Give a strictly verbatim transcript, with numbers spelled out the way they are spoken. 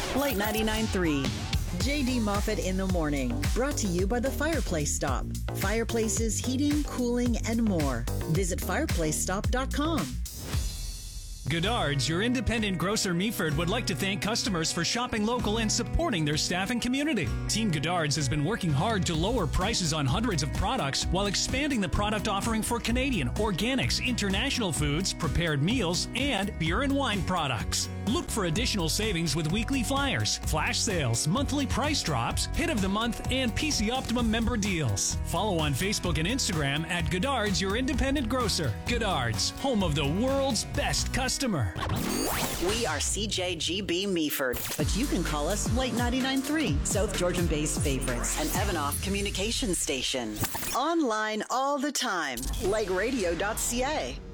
Light ninety-nine point three. J D Moffitt in the Morning. Brought to you by the Fireplace Stop. Fireplaces, heating, cooling, and more. Visit fireplace stop dot com. Goddard's, your independent grocer Meaford, would like to thank customers for shopping local and supporting their staff and community. Team Goddard's has been working hard to lower prices on hundreds of products while expanding the product offering for Canadian, organics, international foods, prepared meals, and beer and wine products. Look for additional savings with weekly flyers, flash sales, monthly price drops, hit of the month, and P C Optimum member deals. Follow on Facebook and Instagram at Goddard's, your independent grocer. Goddard's, home of the world's best customer. We are C J G B Meaford, but you can call us Light ninety-nine point three, South Georgian Bay's favorites, an Evanoff communication station. Online all the time, light radio dot c a.